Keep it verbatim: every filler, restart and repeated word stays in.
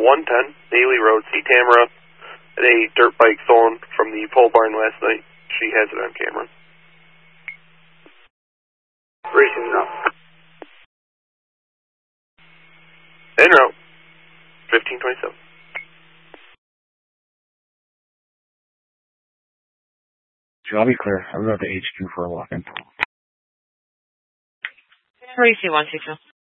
one ten, Daly Road, C. Tamara, at a dirt bike stolen from the pole barn last night. She has it on camera. Racing route. En route, fifteen twenty-seven. I'll be clear. I'll go to H Q for a walk-in. Racy one two two.